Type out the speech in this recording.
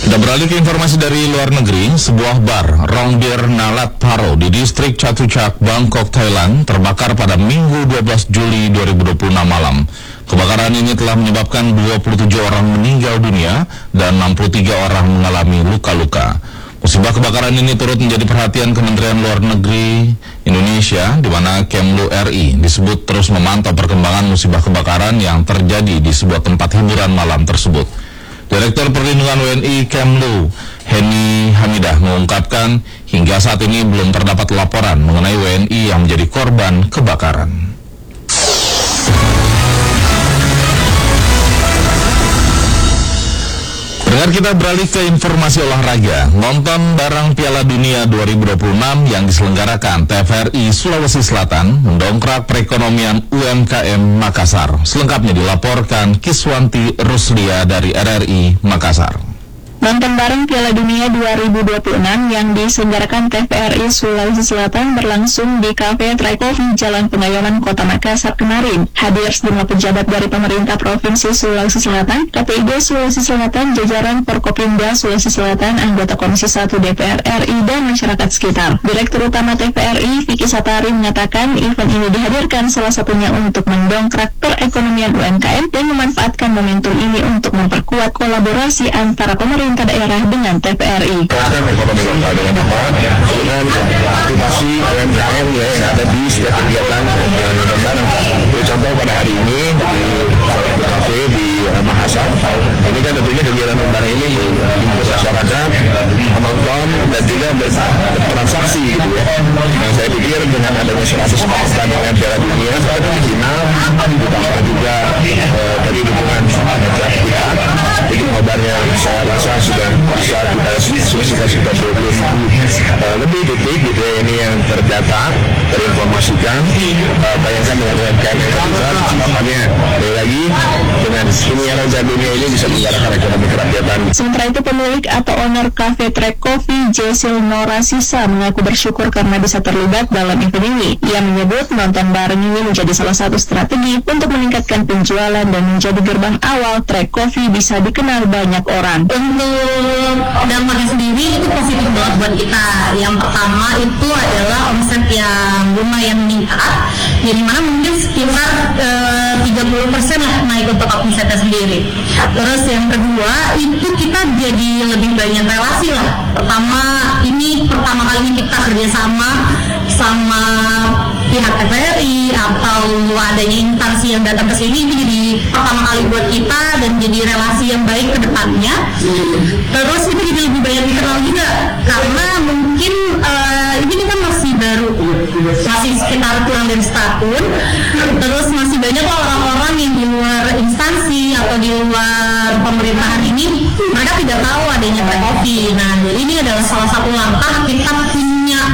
Kita beralih ke informasi dari luar negeri. Sebuah bar Rongbir Nalat Paro di distrik Chatuchak, Bangkok, Thailand terbakar pada Minggu 12 Juli 2026 malam. Kebakaran ini telah menyebabkan 27 orang meninggal dunia dan 63 orang mengalami luka-luka. Musibah kebakaran ini turut menjadi perhatian Kementerian Luar Negeri Indonesia, di mana Kemlu RI disebut terus memantau perkembangan musibah kebakaran yang terjadi di sebuah tempat hiburan malam tersebut. Direktur Perlindungan WNI Kemlu, Heni Hamidah, mengungkapkan hingga saat ini belum terdapat laporan mengenai WNI yang menjadi korban kebakaran. Dengar, kita beralih ke informasi olahraga. Nonton bareng Piala Dunia 2026 yang diselenggarakan TVRI Sulawesi Selatan mendongkrak perekonomian UMKM Makassar. Selengkapnya dilaporkan Kiswanti Ruslia dari RRI Makassar. Nonton bareng Piala Dunia 2026 yang diselenggarakan TVRI Sulawesi Selatan berlangsung di Cafe Tray Coffee Jalan Pengayoman Kota Makassar kemarin. Hadir sejumlah pejabat dari pemerintah Provinsi Sulawesi Selatan, KPID Sulawesi Selatan, jajaran Forkopimda Sulawesi Selatan, anggota Komisi 1 DPR RI, dan masyarakat sekitar. Direktur Utama TVRI, Vicky Satari, mengatakan event ini dihadirkan salah satunya untuk mendongkrak perekonomian UMKM dan memanfaatkan momentum ini untuk memperkuat kolaborasi antara pemerintah daerah dengan TVRI. Ekonomi lokal dengan apa? Dengan aktivasi UMKM yang ada di setiap kegiatan dan contoh pada hari ini di kafe di Makassar. Ini kan tentunya kegiatan lebaran ini untuk masyarakat menonton dan juga bertransaksi gitu ya. Yang saya pikir dengan adanya 100 dengan Piala Dunia seperti final ditambah juga dari dukungan kita, jadi kabarnya saya rasa sudah bisa kita 20 lebih detik gitu ya, ini yang terdata, terinformasikan. Bayangkan dengan UMKM yang terbesar, harapannya lagi dengan penyiaran dunia ini bisa menggerakkan ekonomi kerakyatan. Sementara itu, pemilik atau owner Cafe Tray Coffee, Jesil Nora Sisa, mengaku bersyukur karena bisa terlibat dalam event ini. Ia menyebut nonton bareng ini menjadi salah satu strategi untuk meningkatkan penjualan dan menjadi gerbang awal Tray Coffee bisa dikenal banyak orang. Untuk dampaknya sendiri itu positif banget buat kita. Yang pertama itu adalah omset yang lumayan meningkat, jadi mana mungkin sekitar 30% lah naik untuk omsetnya sendiri. Terus yang kedua itu kita jadi lebih banyak relasi lah. Pertama kali kita kerjasama sama pihak TVRI atau adanya instansi yang datang ke sini, itu jadi pertama kali buat kita dan jadi relasi yang baik ke depannya. Terus itu jadi lebih banyak dikenal juga karena mungkin ini kan masih baru, masih sekitar kurang dari setahun. Terus masih banyak orang-orang yang di luar instansi atau di luar pemerintahan ini, mereka tidak tahu adanya Tray Coffee. Nah, jadi ini adalah salah satu langkah kita punya